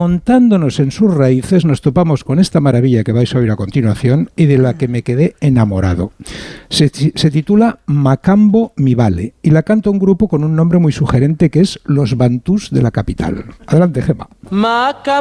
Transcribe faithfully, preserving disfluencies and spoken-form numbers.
Montándonos en sus raíces, nos topamos con esta maravilla que vais a oír a continuación y de la que me quedé enamorado. Se, se titula Macambo Mi Vale y la canta un grupo con un nombre muy sugerente que es Los Bantús de la Capital. Adelante, Gemma.